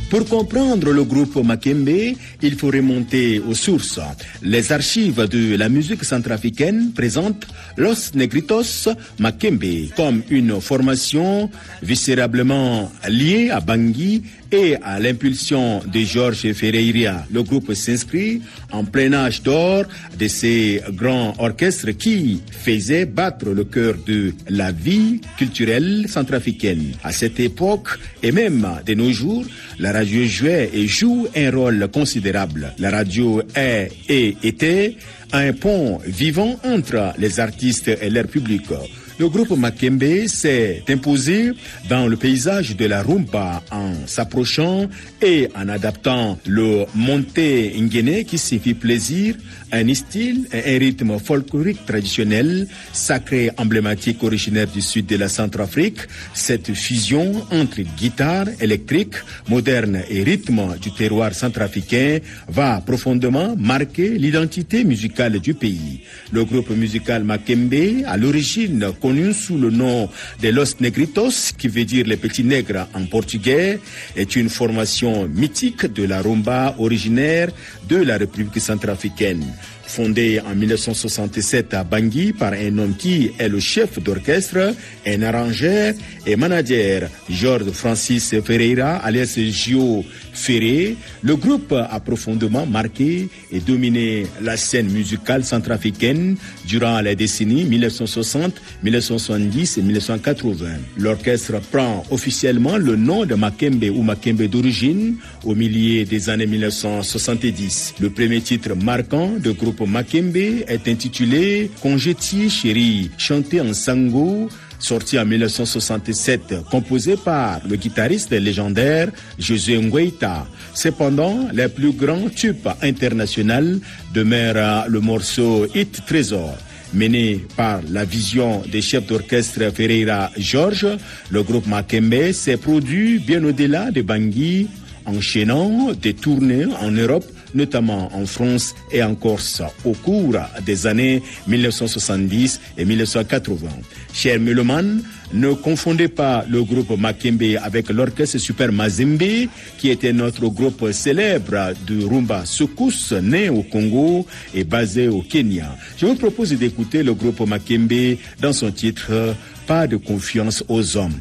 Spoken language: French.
Pour comprendre le groupe Makembe, il faut remonter aux sources. Les archives de la musique centrafricaine présentent Los Negritos Makembe comme une formation viscérablement liée à Bangui et à l'impulsion de Georges Ferreira. Le groupe s'inscrit en plein âge d'or de ces grands orchestres qui faisaient battre le cœur de la vie culturelle centrafricaine. À cette époque, et même de nos jours, la radio jouait et joue un rôle considérable. La radio est et était un pont vivant entre les artistes et leur public. Le groupe Makembe s'est imposé dans le paysage de la rumba en s'approchant et en adaptant le monté nguéné qui signifie plaisir, un style et un rythme folklorique traditionnel, sacré, emblématique, originaire du sud de la Centrafrique. Cette fusion entre guitare électrique, moderne et rythme du terroir centrafricain va profondément marquer l'identité musicale du pays. Le groupe musical Makembe, à l'origine connu sous le nom de Los Negritos, qui veut dire les petits nègres en portugais, est une formation mythique de la rumba originaire de la République centrafricaine. Fondé en 1967 à Bangui par un homme qui est le chef d'orchestre, un arrangeur et manager, Georges Francis Ferreira, alias Gio Ferré, le groupe a profondément marqué et dominé la scène musicale centrafricaine durant les décennies 1960, 1970 et 1980. L'orchestre prend officiellement le nom de Makembe ou Makembe d'origine au milieu des années 1970. Le premier titre marquant de groupe Makembe est intitulé Congétier Chéri, chanté en sango, sorti en 1967, composé par le guitariste légendaire José Ngueita. Cependant, les plus grands tubes internationaux demeurent le morceau Hit Trésor. Mené par la vision des chefs d'orchestre Ferreira Georges, le groupe Makembe s'est produit bien au-delà de Bangui, enchaînant des tournées en Europe, notamment en France et en Corse, au cours des années 1970 et 1980. Chers mélomanes, ne confondez pas le groupe Makembe avec l'orchestre Super Mazembe, qui était notre groupe célèbre de rumba secousse, né au Congo et basé au Kenya. Je vous propose d'écouter le groupe Makembe dans son titre « Pas de confiance aux hommes ».